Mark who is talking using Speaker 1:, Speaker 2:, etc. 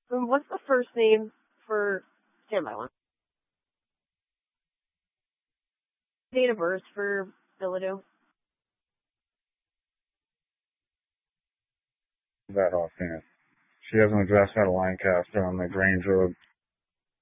Speaker 1: What's the first name for standby one? Date of birth for Billado?
Speaker 2: That offhand. She has an address out of Lancaster on the Grange Road.